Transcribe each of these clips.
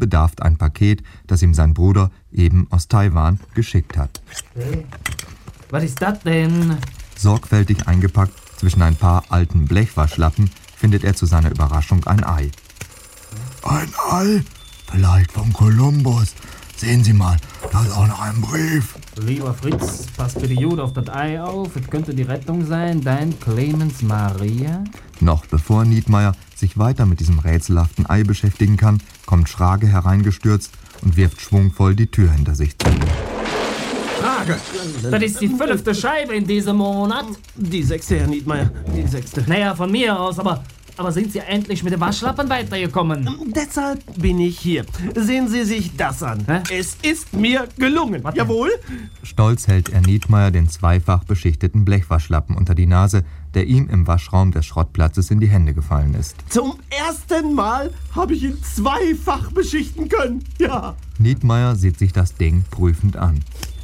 unbedarft ein Paket, das ihm sein Bruder eben aus Taiwan geschickt hat. Hey, was ist das denn? Sorgfältig eingepackt zwischen ein paar alten Blechwaschlappen findet er zu seiner Überraschung ein Ei. Ein Ei? Vielleicht von Kolumbus. Sehen Sie mal, da ist auch noch ein Brief. Lieber Fritz, pass für die Jude auf das Ei auf. Es könnte die Rettung sein. Dein Clemens Maria. Noch bevor Nietmeyer sich weiter mit diesem rätselhaften Ei beschäftigen kann, kommt Schrage hereingestürzt und wirft schwungvoll die Tür hinter sich zu. Frage. Das ist die 5. Scheibe in diesem Monat. Die 6., Herr Nietmeyer, die 6. Naja, von mir aus, aber sind Sie endlich mit den Waschlappen weitergekommen? Deshalb bin ich hier. Sehen Sie sich das an. Hä? Es ist mir gelungen. Was? Jawohl. Stolz hält er Nietmeyer den zweifach beschichteten Blechwaschlappen unter die Nase, der ihm im Waschraum des Schrottplatzes in die Hände gefallen ist. Zum ersten Mal habe ich ihn zweifach beschichten können. Ja. Nietmeyer sieht sich das Ding prüfend an.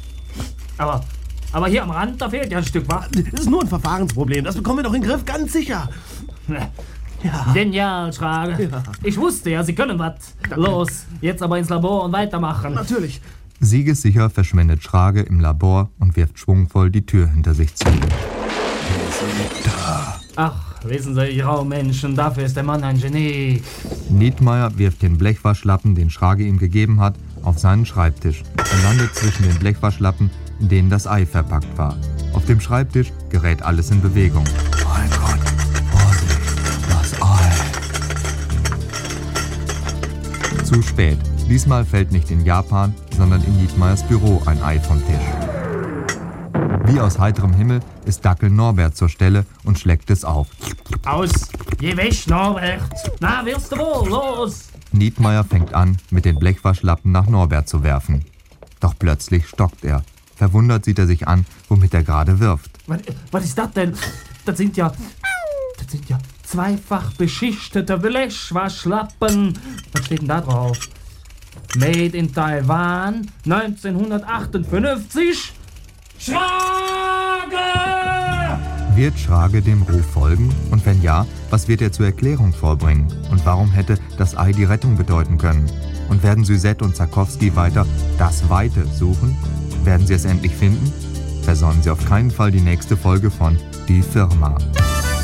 Aber hier am Rand, da fehlt ja ein Stück, wa? Das ist nur ein Verfahrensproblem. Das bekommen wir doch in den Griff, ganz sicher. Ja. Genial, Schrage. Ja. Ich wusste ja, Sie können was. Los, jetzt aber ins Labor und weitermachen. Natürlich. Siegessicher verschwindet Schrage im Labor und wirft schwungvoll die Tür hinter sich zu. Ach, wissen Sie, ich Raumenschen, dafür ist der Mann ein Genie. Nietmeyer wirft den Blechwaschlappen, den Schrage ihm gegeben hat, auf seinen Schreibtisch. Er landet zwischen den Blechwaschlappen, in denen das Ei verpackt war. Auf dem Schreibtisch gerät alles in Bewegung. Mein Gott, Vorsicht, das Ei. Zu spät. Diesmal fällt nicht in Japan, sondern in Nietmeyers Büro ein Ei vom Tisch. Wie aus heiterem Himmel ist Dackel Norbert zur Stelle und schlägt es auf. Aus, geh weg, Norbert. Na, wirst du wohl, los. Nietmeyer fängt an, mit den Blechwaschlappen nach Norbert zu werfen. Doch plötzlich stockt er. Verwundert sieht er sich an, womit er gerade wirft. Was ist das denn? Das sind ja zweifach beschichtete Blechwaschlappen. Was steht denn da drauf? Made in Taiwan, 1958. Schrage! Wird Schrage dem Ruf folgen? Und wenn ja, was wird er zur Erklärung vorbringen? Und warum hätte das Ei die Rettung bedeuten können? Und werden Suzette und Zarkowski weiter das Weite suchen? Werden sie es endlich finden? Versäumen Sie auf keinen Fall die nächste Folge von Die Firma.